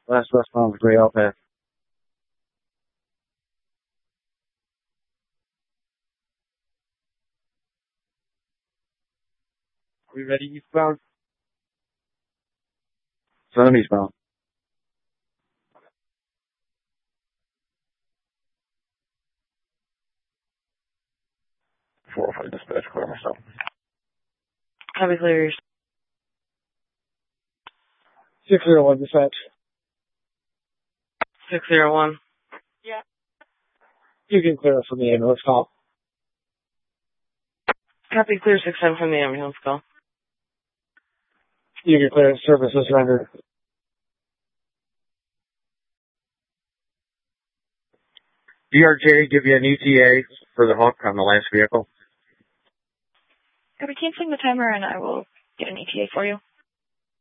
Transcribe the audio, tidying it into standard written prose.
Last westbound was Gray Outback. Are we ready eastbound? 7 eastbound. 405 dispatch, clear myself. Copy, clear. 601 dispatch. 601. Yeah. You can clear us from the ambulance call. Copy, clear 67 from the ambulance call. You can clear services rendered. DRJ give you an ETA for the hook on the last vehicle? Copy, canceling the timer and I will get an ETA for you.